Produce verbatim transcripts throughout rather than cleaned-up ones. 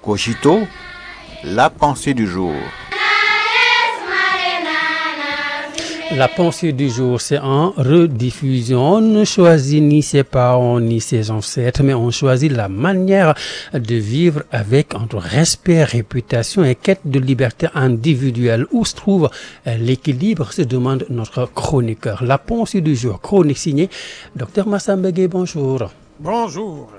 Cogito, la pensée du jour. La pensée du jour, c'est en rediffusion. On ne choisit ni ses parents ni ses ancêtres, mais on choisit la manière de vivre avec entre respect, réputation et quête de liberté individuelle. Où se trouve l'équilibre, se demande notre chroniqueur. La pensée du jour, chronique signée Docteur Massamba Gueye, bonjour. Bonjour.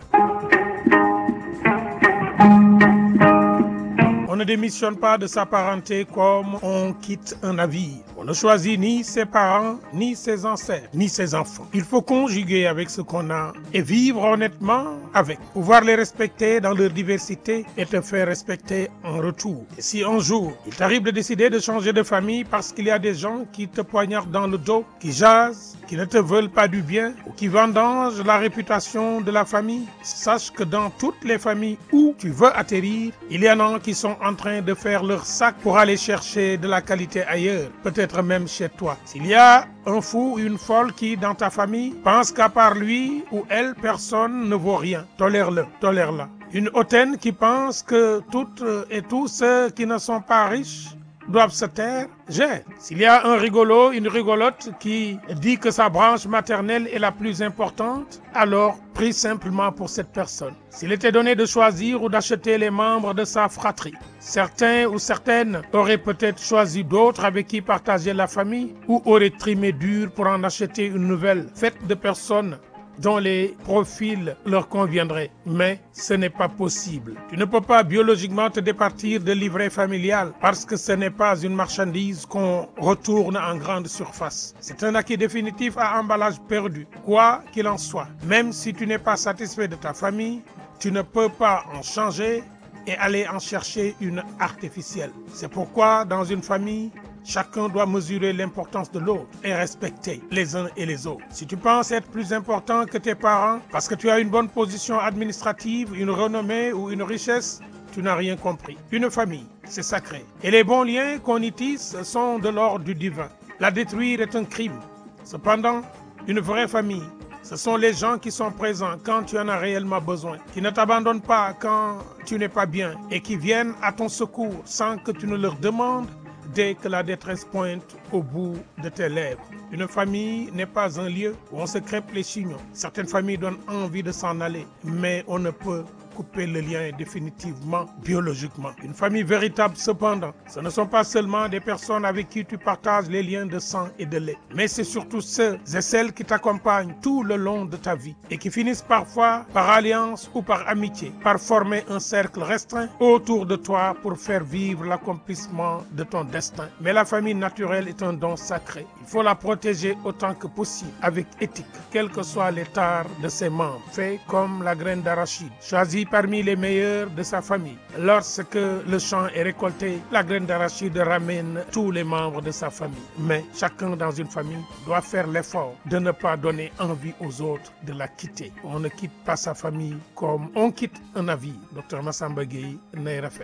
On ne démissionne pas de sa parenté comme on quitte un navire. On ne choisit ni ses parents, ni ses ancêtres, ni ses enfants. Il faut conjuguer avec ce qu'on a et vivre honnêtement avec. Pouvoir les respecter dans leur diversité et te faire respecter en retour. Et si un jour, il t'arrive de décider de changer de famille parce qu'il y a des gens qui te poignardent dans le dos, qui jasent, qui ne te veulent pas du bien ou qui vendangent la réputation de la famille, sache que dans toutes les familles où tu veux atterrir, il y en a qui sont en train de faire leur sac pour aller chercher de la qualité ailleurs, peut-être même chez toi. S'il y a un fou ou une folle qui, dans ta famille, pense qu'à part lui ou elle, personne ne vaut rien, tolère-le, tolère-la. Une hautaine qui pense que toutes et tous ceux qui ne sont pas riches doivent se taire, gêne. S'il y a un rigolo, une rigolote qui dit que sa branche maternelle est la plus importante, alors prie simplement pour cette personne. S'il était donné de choisir ou d'acheter les membres de sa fratrie, certains ou certaines auraient peut-être choisi d'autres avec qui partager la famille ou auraient trimé dur pour en acheter une nouvelle, faite de personnes dont les profils leur conviendraient. Mais ce n'est pas possible. Tu ne peux pas biologiquement te départir de livret familial parce que ce n'est pas une marchandise qu'on retourne en grande surface. C'est un acquis définitif à emballage perdu. Quoi qu'il en soit, même si tu n'es pas satisfait de ta famille, tu ne peux pas en changer et aller en chercher une artificielle. C'est pourquoi dans une famille, chacun doit mesurer l'importance de l'autre et respecter les uns et les autres. Si tu penses être plus important que tes parents parce que tu as une bonne position administrative, une renommée ou une richesse, tu n'as rien compris. Une famille, c'est sacré. Et les bons liens qu'on y tisse sont de l'ordre du divin. La détruire est un crime. Cependant, une vraie famille, ce sont les gens qui sont présents quand tu en as réellement besoin, qui ne t'abandonnent pas quand tu n'es pas bien et qui viennent à ton secours sans que tu ne leur demandes dès que la détresse pointe au bout de tes lèvres. Une famille n'est pas un lieu où on se crêpe les chignons. Certaines familles donnent envie de s'en aller, mais on ne peut couper le lien définitivement, biologiquement. Une famille véritable, cependant, ce ne sont pas seulement des personnes avec qui tu partages les liens de sang et de lait, mais c'est surtout ceux et celles qui t'accompagnent tout le long de ta vie et qui finissent parfois par alliance ou par amitié, par former un cercle restreint autour de toi pour faire vivre l'accomplissement de ton destin. Mais la famille naturelle est un don sacré. Il faut la protéger autant que possible, avec éthique, quel que soit l'état de ses membres. Fait comme la graine d'arachide, choisie parmi les meilleurs de sa famille. Lorsque le champ est récolté, la graine d'arachide ramène tous les membres de sa famille. Mais chacun dans une famille doit faire l'effort de ne pas donner envie aux autres de la quitter. On ne quitte pas sa famille comme on quitte un navire. Docteur Massamba Gueye, Nay Rafet.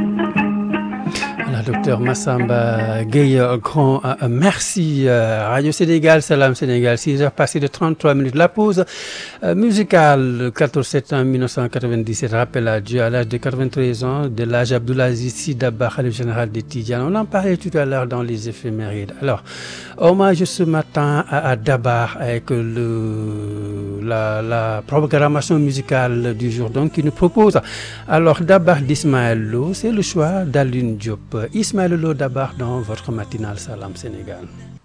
Voilà, docteur Massamba Gueye, grand euh, merci. Euh, Radio Sénégal, Salam Sénégal, six heures passées de trente-trois minutes. La pause euh, musicale, quatorze septembre mille neuf cent quatre-vingt-dix-sept, rappel à Dieu à l'âge de quatre-vingt-treize ans, de l'âge Abdoulaziz Sy Dabakh, khalife général des Tidjanes. On en parlait tout à l'heure dans les éphémérides. Alors, hommage ce matin à, à Dabakh avec le, la, la programmation musicale du jour donc qui nous propose. Alors, Dabakh d'Ismaël Lo, c'est le choix d'Alioune Diop. Ismaël Lo Dabakh dans votre matinale Salam Sénégal.